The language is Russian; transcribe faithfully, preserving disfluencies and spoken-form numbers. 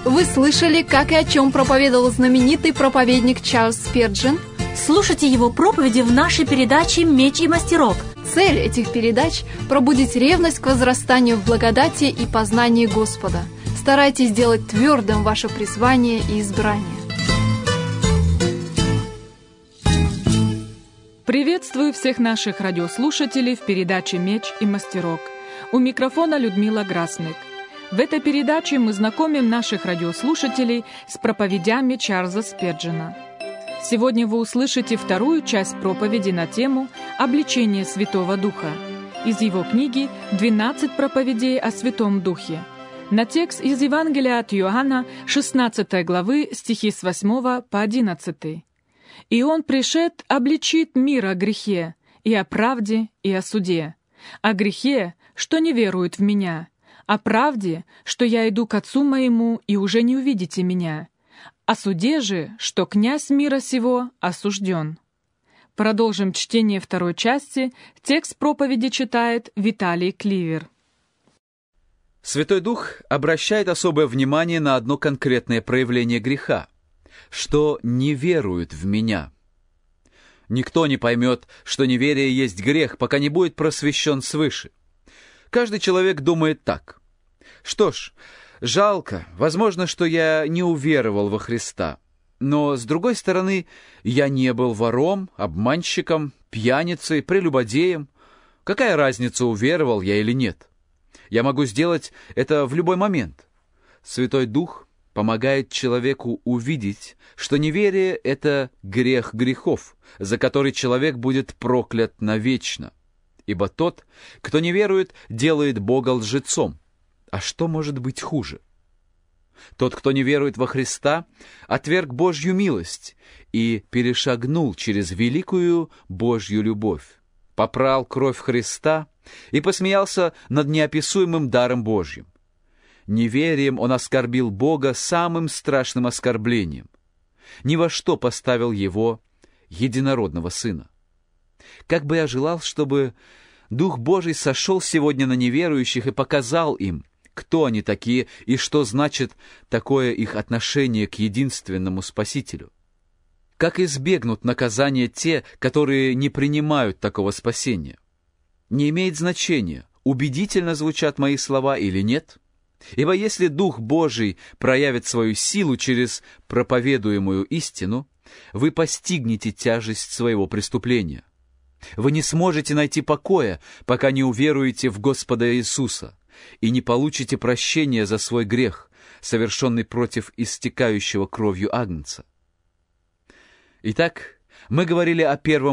Вы слышали, как и о чем проповедовал знаменитый проповедник Чарльз Спирджин? Слушайте его проповеди в нашей передаче «Меч и мастерок». Цель этих передач – пробудить ревность к возрастанию в благодати и познании Господа. Старайтесь сделать твердым ваше призвание и избрание. Приветствую всех наших радиослушателей в передаче «Меч и мастерок». У микрофона Людмила Грасник. В этой передаче мы знакомим наших радиослушателей с проповедями Чарльза Спирджина. Сегодня вы услышите вторую часть проповеди на тему «Обличение Святого Духа» из его книги «двенадцать проповедей о Святом Духе» на текст из Евангелия от Иоанна, шестнадцатой главы, стихи с восьмого по одиннадцатый. «И он пришед обличит мир о грехе, и о правде, и о суде. О грехе, что не верует в меня, о правде, что я иду к Отцу моему, и уже не увидите меня, о суде же, что князь мира сего осужден». Продолжим чтение второй части. Текст проповеди читает Виталий Кливер. Святой Дух обращает особое внимание на одно конкретное проявление греха, что не веруют в меня. Никто не поймет, что неверие есть грех, пока не будет просвещен свыше. Каждый человек думает так: что ж, жалко, возможно, что я не уверовал во Христа, но, с другой стороны, я не был вором, обманщиком, пьяницей, прелюбодеем. Какая разница, уверовал я или нет? Я могу сделать это в любой момент. Святой Дух помогает человеку увидеть, что неверие — это грех грехов, за который человек будет проклят навечно. Ибо тот, кто не верует, делает Бога лжецом. А что может быть хуже? Тот, кто не верует во Христа, отверг Божью милость и перешагнул через великую Божью любовь, попрал кровь Христа и посмеялся над неописуемым даром Божьим. Неверием он оскорбил Бога самым страшным оскорблением. Ни во что поставил Его единородного Сына. Как бы я желал, чтобы Дух Божий сошел сегодня на неверующих и показал им, кто они такие и что значит такое их отношение к единственному Спасителю. Как избегнут наказания те, которые не принимают такого спасения? Не имеет значения, убедительно звучат мои слова или нет, ибо если Дух Божий проявит свою силу через проповедуемую истину, вы постигнете тяжесть своего преступления. Вы не сможете найти покоя, пока не уверуете в Господа Иисуса и не получите прощения за свой грех, совершенный против истекающего кровью Агнца. Итак, мы говорили о первом